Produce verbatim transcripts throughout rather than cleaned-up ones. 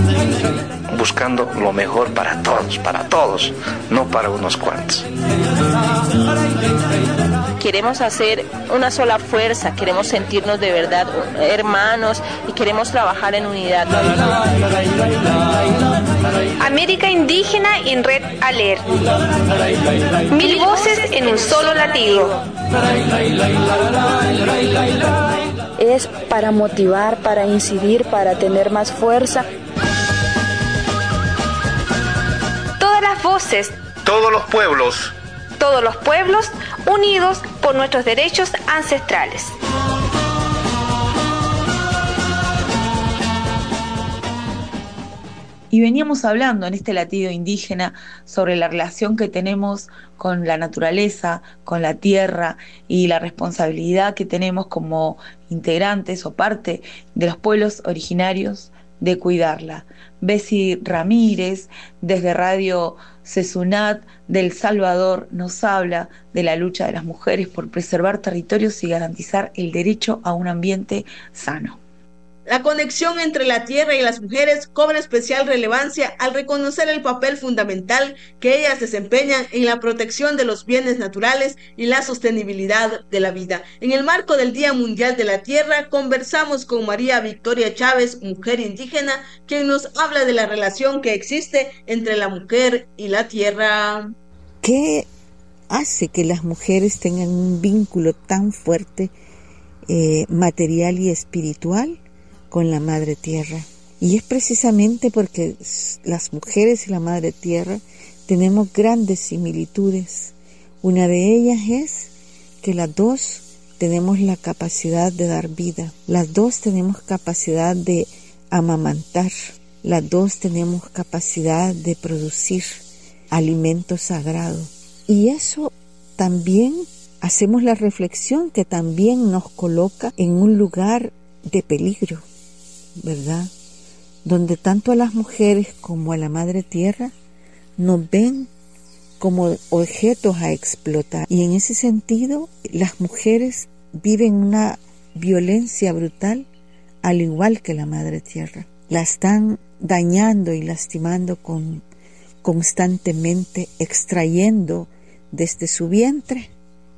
buscando lo mejor para todos, para todos, no para unos cuantos. Queremos hacer una sola fuerza, queremos sentirnos de verdad hermanos y queremos trabajar en unidad. América Indígena en Red Alert. Mil voces en un solo latido. Es para motivar, para incidir, para tener más fuerza. Todas las voces. Todos los pueblos. Todos los pueblos unidos por nuestros derechos ancestrales. Y veníamos hablando en este latido indígena sobre la relación que tenemos con la naturaleza, con la tierra y la responsabilidad que tenemos como integrantes o parte de los pueblos originarios de cuidarla. Bessie Ramírez, desde Radio Cesunat del Salvador, nos habla de la lucha de las mujeres por preservar territorios y garantizar el derecho a un ambiente sano. La conexión entre la tierra y las mujeres cobra especial relevancia al reconocer el papel fundamental que ellas desempeñan en la protección de los bienes naturales y la sostenibilidad de la vida. En el marco del Día Mundial de la Tierra, conversamos con María Victoria Chávez, mujer indígena, quien nos habla de la relación que existe entre la mujer y la tierra. ¿Qué hace que las mujeres tengan un vínculo tan fuerte, eh, material y espiritual, con la Madre Tierra? Y es precisamente porque las mujeres y la Madre Tierra tenemos grandes similitudes. Una de ellas es que las dos tenemos la capacidad de dar vida, las dos tenemos capacidad de amamantar, las dos tenemos capacidad de producir alimento sagrado. Y eso también hacemos la reflexión que también nos coloca en un lugar de peligro, ¿verdad? Donde tanto a las mujeres como a la Madre Tierra nos ven como objetos a explotar. Y en ese sentido, las mujeres viven una violencia brutal, al igual que la Madre Tierra. La están dañando y lastimando con, constantemente, extrayendo desde su vientre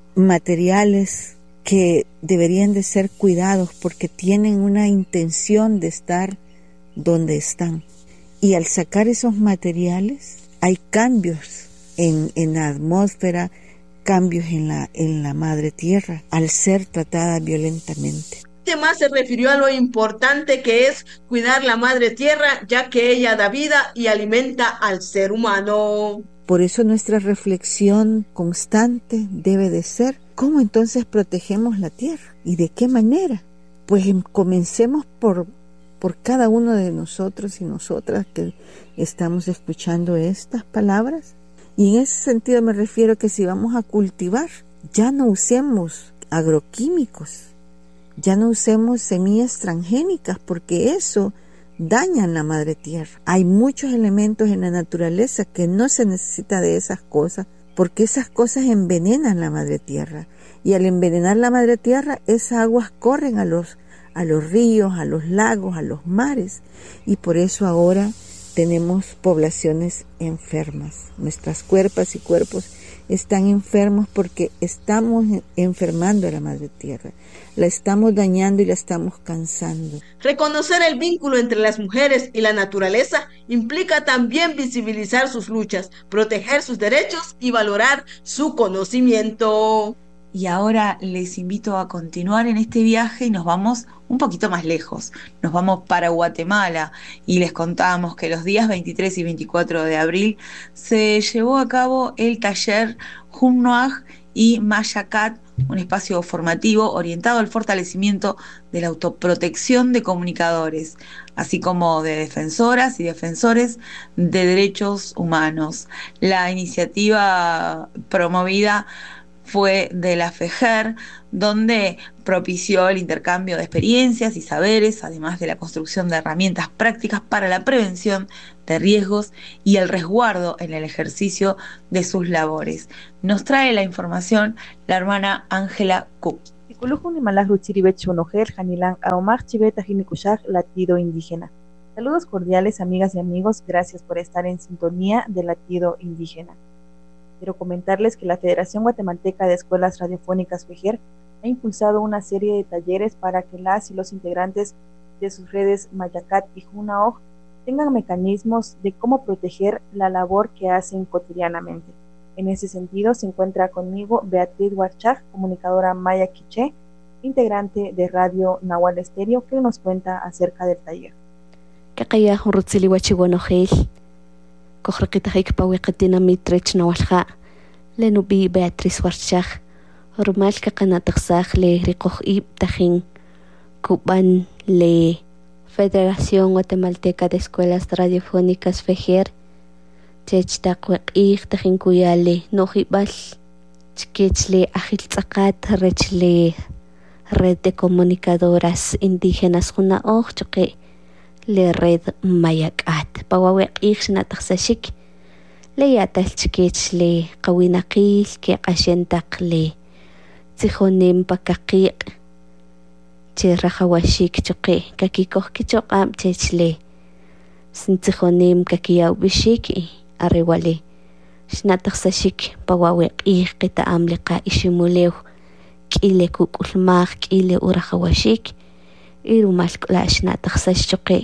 materiales que deberían de ser cuidados porque tienen una intención de estar donde están. Y al sacar esos materiales hay cambios en, en la atmósfera, cambios en la, en la Madre Tierra al ser tratada violentamente. Además se refirió a lo importante que es cuidar la Madre Tierra, ya que ella da vida y alimenta al ser humano. Por eso nuestra reflexión constante debe de ser: ¿cómo entonces protegemos la tierra? ¿Y de qué manera? Pues comencemos por, por cada uno de nosotros y nosotras que estamos escuchando estas palabras. Y en ese sentido me refiero que si vamos a cultivar, ya no usemos agroquímicos, ya no usemos semillas transgénicas, porque eso daña la Madre Tierra. Hay muchos elementos en la naturaleza que no se necesita de esas cosas, porque esas cosas envenenan la Madre Tierra. Y al envenenar la Madre Tierra, esas aguas corren a los, a los ríos, a los lagos, a los mares. Y por eso ahora tenemos poblaciones enfermas. Nuestras cuerpos y cuerpos están enfermos porque estamos enfermando a la Madre Tierra. La estamos dañando y la estamos cansando. Reconocer el vínculo entre las mujeres y la naturaleza implica también visibilizar sus luchas, proteger sus derechos y valorar su conocimiento. Y ahora les invito a continuar en este viaje y nos vamos un poquito más lejos. Nos vamos para Guatemala y les contamos que los días veintitrés y veinticuatro de abril se llevó a cabo el taller Humnoaj y Mayacat, un espacio formativo orientado al fortalecimiento de la autoprotección de comunicadores, así como de defensoras y defensores de derechos humanos. La iniciativa promovida fue de la FEJER, donde propició el intercambio de experiencias y saberes, además de la construcción de herramientas prácticas para la prevención de riesgos y el resguardo en el ejercicio de sus labores. Nos trae la información la hermana Ángela Cook. Latido indígena. Saludos cordiales, amigas y amigos, gracias por estar en sintonía de Latido Indígena. Quiero comentarles que la Federación Guatemalteca de Escuelas Radiofónicas FEJER ha impulsado una serie de talleres para que las y los integrantes de sus redes Mayacat y Junaoj tengan mecanismos de cómo proteger la labor que hacen cotidianamente. En ese sentido se encuentra conmigo Beatriz Huarchaj, comunicadora maya quiché, integrante de Radio Nahual Estéreo, que nos cuenta acerca del taller. Kakaya hurutsili wachiwanojel, kohrakitahik pawiqatina mitrech nawalja, lenubi Beatriz Huarchaj, hormal kakanatakzaj le rikoh ib tajin, kuban le Federación Guatemalteca de Escuelas Radiofónicas FEJER, chechtakwek ig tajin kuyale nojibal, chkechle agiltzakat rechle Red de Comunicadoras Indígenas Junaoj choque le Red Mayacat pawawek ixnatakshashik le yatal chikech le qawinaqil ke qashentaq le tzijonim pakaqiq che rajawashik choque kakikoh kichoqam chechle sintzijonim kakiyaw bishik arewale xnatakshashik pawawek iqita amliqa ishimulew k'ile kukulmaq k'ile urajawashik irumal k'laxna taqsax choqe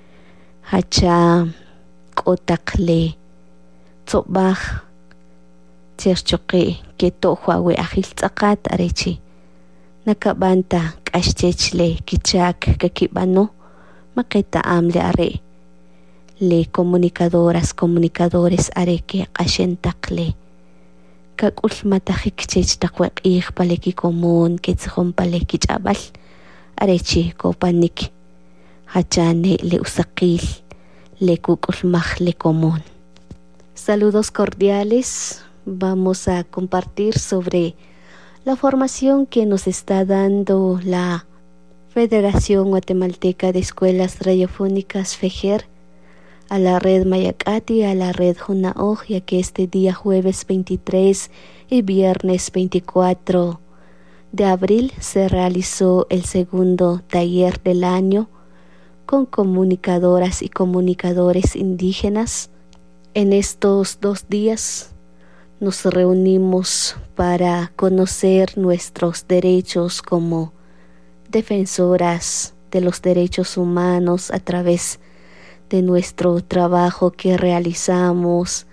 hacha k'otaq le tzo'baj tzer choqe ke to'jwawe ajil tz'aqat arechi nakabanta k'axchech le kichak kakib'ano maqeta'am le are le comunicadoras comunicadores are ke q'axentaq le kakul matajik chech takwek ig paleki común ketzjon paleki chabal arechi kopanik hachane le usaqil le kukul maj le común. Saludos cordiales, vamos a compartir sobre la formación que nos está dando la Federación Guatemalteca de Escuelas Radiofónicas FEJER a la red Mayacat y a la red Junaoj, ya que este día jueves veintitrés y viernes veinticuatro de abril se realizó el segundo taller del año con comunicadoras y comunicadores indígenas. En estos dos días nos reunimos para conocer nuestros derechos como defensoras de los derechos humanos a través de de nuestro trabajo que realizamos,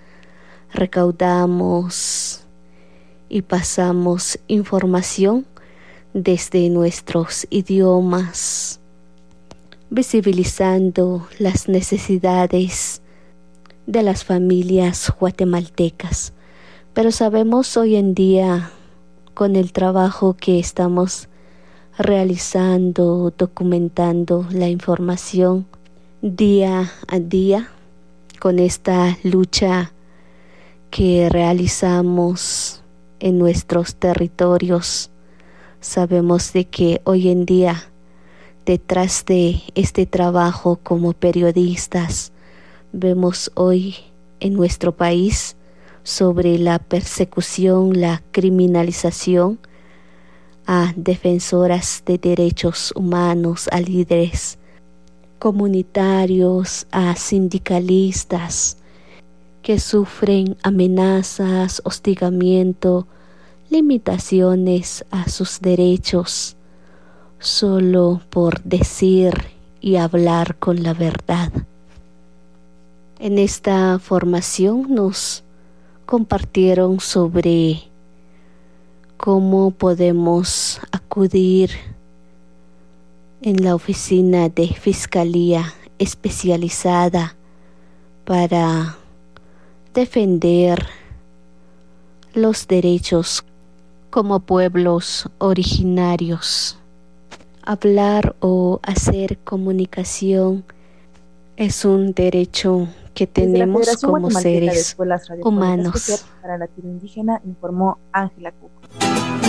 recaudamos y pasamos información desde nuestros idiomas, visibilizando las necesidades de las familias guatemaltecas. Pero sabemos hoy en día, con el trabajo que estamos realizando, documentando la información, día a día, con esta lucha que realizamos en nuestros territorios, sabemos de que hoy en día, detrás de este trabajo como periodistas, vemos hoy en nuestro país sobre la persecución, la criminalización a defensoras de derechos humanos, a líderes comunitarios, a sindicalistas que sufren amenazas, hostigamiento, limitaciones a sus derechos solo por decir y hablar con la verdad. En esta formación nos compartieron sobre cómo podemos acudir en la oficina de fiscalía especializada para defender los derechos como pueblos originarios. Hablar o hacer comunicación es un derecho que tenemos como seres humanos. Para Latido Indígena, informó Ángela Cuco.